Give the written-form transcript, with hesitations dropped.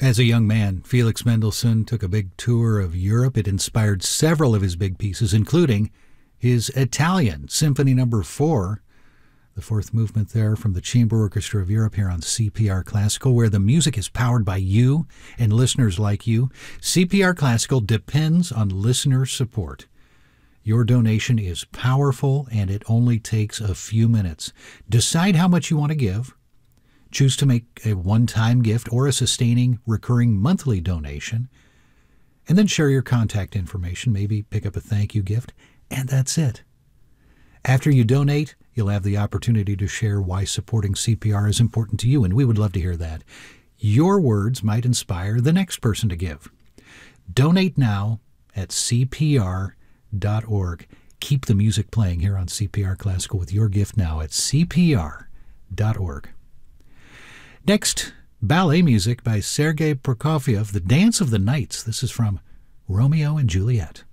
As a young man, Felix Mendelssohn took a big tour of Europe. It inspired several of his big pieces, including his Italian Symphony No. 4, the fourth movement there from the Chamber Orchestra of Europe here on CPR Classical, where the music is powered by you and listeners like you. CPR Classical depends on listener support. Your donation is powerful, and it only takes a few minutes. Decide how much you want to give. Choose to make a one-time gift or a sustaining, recurring monthly donation. And then share your contact information, maybe pick up a thank you gift, and that's it. After you donate, you'll have the opportunity to share why supporting CPR is important to you, and we would love to hear that. Your words might inspire the next person to give. Donate now at CPR.org. Keep the music playing here on CPR Classical with your gift now at CPR.org. Next, ballet music by Sergei Prokofiev, The Dance of the Nights. This is from Romeo and Juliet.